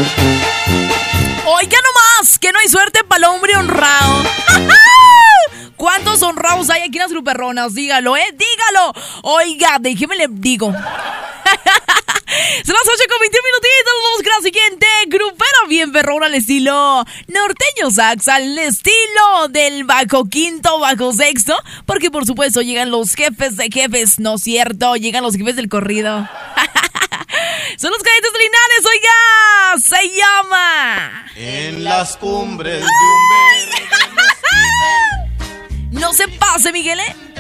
Oiga nomás, que no hay suerte para el hombre honrado. ¿Cuántos honrados hay aquí en las gruperronas? Dígalo, dígalo. Oiga, déjeme le digo. Son las 8:21 minutitos. Vamos con la siguiente grupera bien perrona al estilo norteño sax, al estilo del bajo quinto, bajo sexto, porque por supuesto llegan los jefes de jefes, ¿no es cierto? Llegan los jefes del corrido. Son los Cadetes de Linares, oiga, se llama En las cumbres de un verde. No se pase, Miguel,